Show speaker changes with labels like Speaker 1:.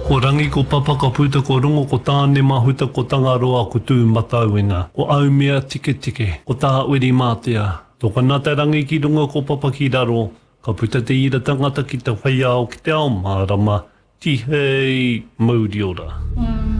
Speaker 1: Ko rangi ko papa ka puta ko rongo ko tāne mahuta ko tangaroa ko tū matauinga. Ko au mea tike tike, ko tā uri mātea. Tō kanata rangi ki runga ko papa ki raro, ka puta te ira tangata ki te whaiao ki te ao mārama, tihei mauri ora.